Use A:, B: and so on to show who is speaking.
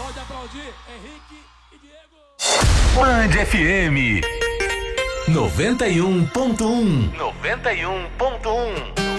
A: Pode aplaudir, Henrique e Diego.
B: Band FM 91.1. 91.1.